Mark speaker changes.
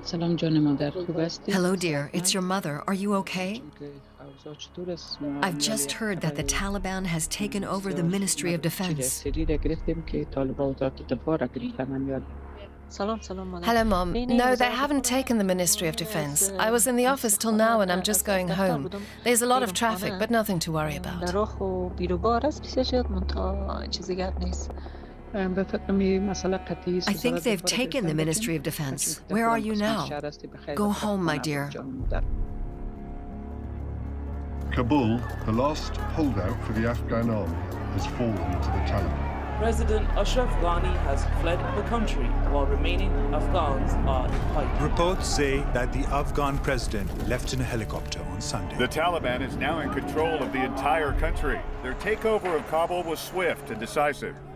Speaker 1: سلام جان مادر خوب هستی؟
Speaker 2: Hello, dear. It's your mother. Are you okay?
Speaker 1: چون که اوضاع چطور است؟
Speaker 2: I've just heard that the Taliban has taken over the Ministry of Defense.
Speaker 1: سری را گرفتیم که طالبان وزارت دفاع را گرفتن من یاد.
Speaker 3: Hello, Mom. No, they haven't taken the Ministry of Defense. I was in the office till now and I'm just going home. There's a lot of traffic, but nothing to worry about.
Speaker 2: I think they've taken the Ministry of Defense. Where are you now? Go home, my dear.
Speaker 4: Kabul, the last holdout for the Afghan army, has fallen to the Taliban.
Speaker 5: President Ashraf Ghani has fled the country while remaining Afghans are in hiding.
Speaker 6: Reports say that the Afghan president left in a helicopter on Sunday.
Speaker 7: The Taliban is now in control of the entire country. Their takeover of Kabul was swift and decisive.